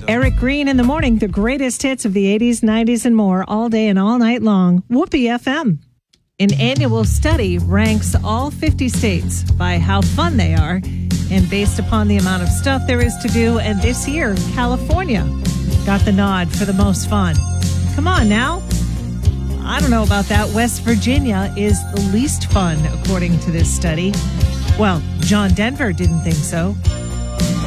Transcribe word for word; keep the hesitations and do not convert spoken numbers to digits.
Eric Green in the morning, the greatest hits of the eighties, nineties, and more, all day and all night long. Whoopee F M. An annual study ranks all fifty states by how fun they are and based upon the amount of stuff there is to do. And this year, California got the nod for the most fun. Come on now. I don't know about that. West Virginia is the least fun, according to this study. Well, John Denver didn't think so.